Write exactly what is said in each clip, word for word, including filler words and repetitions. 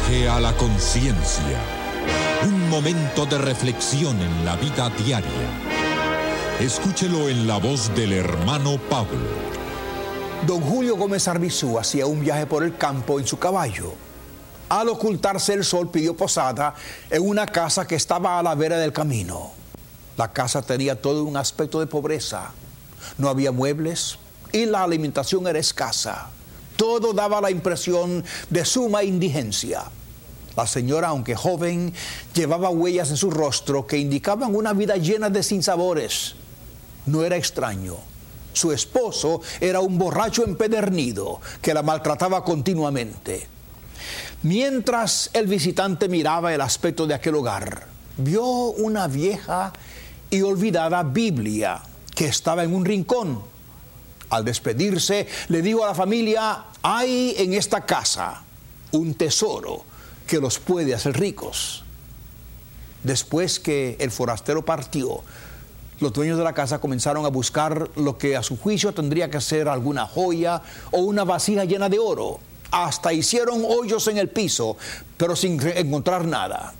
viaje a la conciencia. Un momento de reflexión en la vida diaria. Escúchelo en la voz del hermano Pablo. Don Julio Gómez Arbizu hacía un viaje por el campo en su caballo. Al ocultarse el sol, pidió posada en una casa que estaba a la vera del camino. La casa tenía todo un aspecto de pobreza. No había muebles y la alimentación era escasa. Todo daba la impresión de suma indigencia. La señora, aunque joven, llevaba huellas en su rostro que indicaban una vida llena de sinsabores. No era extraño. Su esposo era un borracho empedernido que la maltrataba continuamente. Mientras el visitante miraba el aspecto de aquel hogar, vio una vieja y olvidada Biblia que estaba en un rincón. Al despedirse, le dijo a la familia: hay en esta casa un tesoro que los puede hacer ricos. Después que el forastero partió, los dueños de la casa comenzaron a buscar lo que a su juicio tendría que ser alguna joya o una vasija llena de oro. Hasta hicieron hoyos en el piso, pero sin encontrar nada.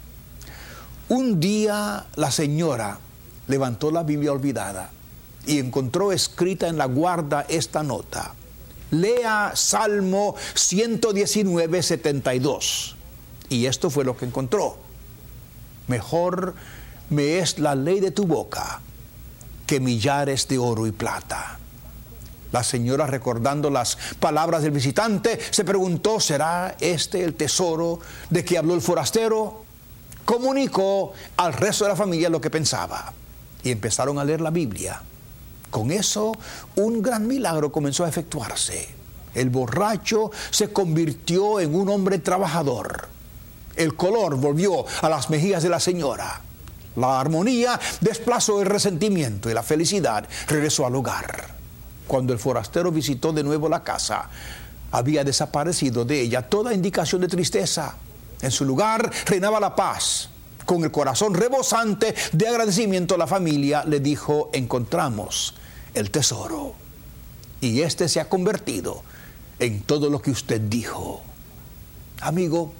Un día la señora levantó la Biblia olvidada y encontró escrita en la guarda esta nota: lea Salmo ciento diecinueve, setenta y dos. Y esto fue lo que encontró: mejor me es la ley de tu boca que millares de oro y plata. La señora, recordando las palabras del visitante, se preguntó: ¿será este el tesoro de que habló el forastero? Comunicó al resto de la familia lo que pensaba y empezaron a leer la Biblia. Con eso, un gran milagro comenzó a efectuarse. El borracho se convirtió en un hombre trabajador. El color volvió a las mejillas de la señora. La armonía desplazó el resentimiento y la felicidad regresó al hogar. Cuando el forastero visitó de nuevo la casa, había desaparecido de ella toda indicación de tristeza. En su lugar reinaba la paz. Con el corazón rebosante de agradecimiento, la familia le dijo: encontramos el tesoro. Y este se ha convertido en todo lo que usted dijo. Amigo,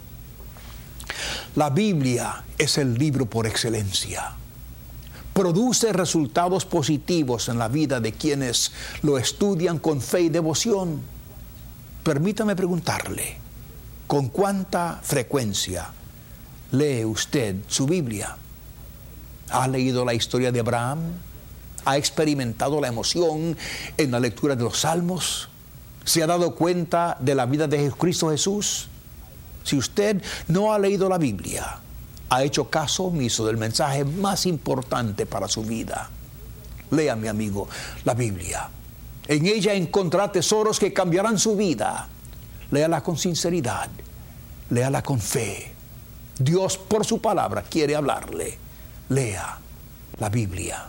la Biblia es el libro por excelencia. Produce resultados positivos en la vida de quienes lo estudian con fe y devoción. Permítame preguntarle: ¿con cuánta frecuencia lee usted su Biblia? ¿Ha leído la historia de Abraham? ¿Ha experimentado la emoción en la lectura de los Salmos? ¿Se ha dado cuenta de la vida de Jesucristo Jesús? Si usted no ha leído la Biblia, ha hecho caso omiso del mensaje más importante para su vida. Lea, mi amigo, la Biblia. En ella encontrará tesoros que cambiarán su vida. Léala con sinceridad. Léala con fe. Dios, por su palabra, quiere hablarle. Lea la Biblia.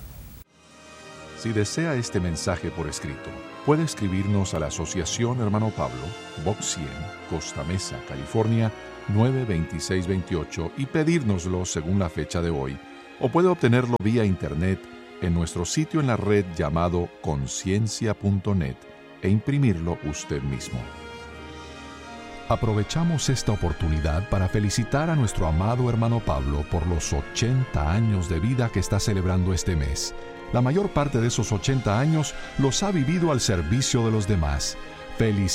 Si desea este mensaje por escrito, puede escribirnos a la Asociación Hermano Pablo, Box cien, Costa Mesa, California, nueve dos seis dos ocho y pedírnoslo según la fecha de hoy, o puede obtenerlo vía internet en nuestro sitio en la red llamado conciencia punto net e imprimirlo usted mismo. Aprovechamos esta oportunidad para felicitar a nuestro amado hermano Pablo por los ochenta años de vida que está celebrando este mes. La mayor parte de esos ochenta años los ha vivido al servicio de los demás. Felicidades.